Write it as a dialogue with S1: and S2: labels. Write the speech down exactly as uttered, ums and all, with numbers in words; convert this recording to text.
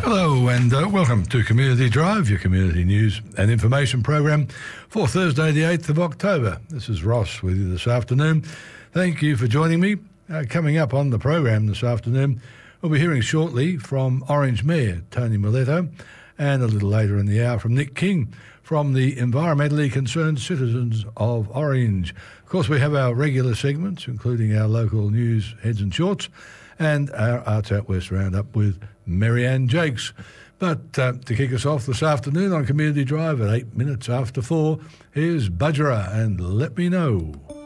S1: Hello and uh, welcome to Community Drive, your community news and information program for Thursday the eighth of October. This is Ross with you this afternoon. Thank you for joining me. Uh, coming up on the program this afternoon, we'll be hearing shortly from Orange Mayor Tony Miletto, and a little later in the hour from Nick King from the Environmentally Concerned Citizens of Orange. Of course, we have our regular segments, including our local news heads and shorts, and our Arts Out West roundup with Marianne Jakes. But uh, to kick us off this afternoon on Community Drive at eight minutes after four, here's Budgerah and Let Me Know.